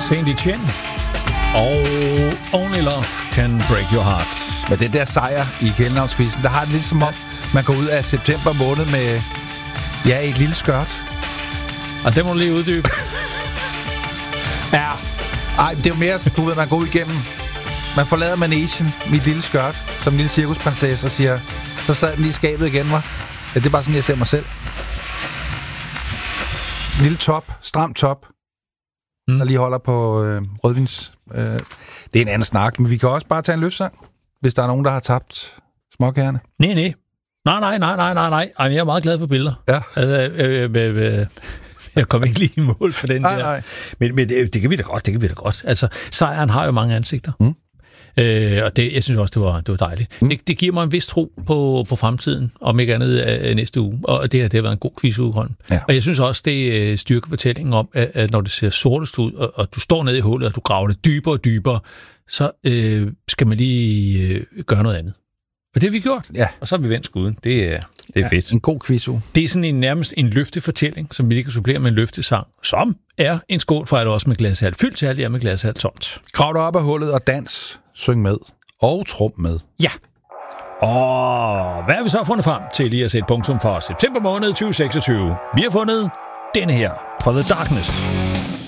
Saint Etienne og Only Love Can Break Your Heart. Med den der sejr i kælenavnskvisten, der har det lidt som om, man går ud af september måned med, et lille skørt. Og det må du lige uddybe. Ja. Ej, det er jo mere, du ved, man går ud igennem. Man forlader managen med et lille skørt, som en lille cirkusprinsesse, og siger, så sad den lige i skabet igen, var. Ja, det er bare sådan, jeg ser mig selv. En lille top, stram top, der lige holder på rødvins. Det er en anden snak, men vi kan også bare tage en løftsang, hvis der er nogen, der har tabt småkærne. Nej. Ej, jeg er meget glad for billeder. Ja. Jeg kommer ikke lige i mål for den der. Nej. Men det kan vi da godt. Altså, sejren har jo mange ansigter. Og det, jeg synes også, det var dejligt. Det giver mig en vis tro på fremtiden, om ikke andet næste uge. Og det har været en god quizuge, Holm. Ja. Og jeg synes også, det styrker fortællingen om, at når det ser sortest ud, og du står nede i hullet, og du graver det dybere og dybere, så skal man lige gøre noget andet. Og det har vi gjort. Ja. Og så har vi vendt skuden. Det er fedt. En god quizuge. Det er sådan nærmest en løftefortælling, som vi lige kan supplere med en løftesang, som er en skål for, at også med glashalt fyldt til, alt er med glashalt tomt. Krav dig op af hullet og dans, syng med og trum med. Ja. Og hvad har vi så fundet frem til lige at sætte punktum for september måned 2026? Vi har fundet denne her, For the Darkness.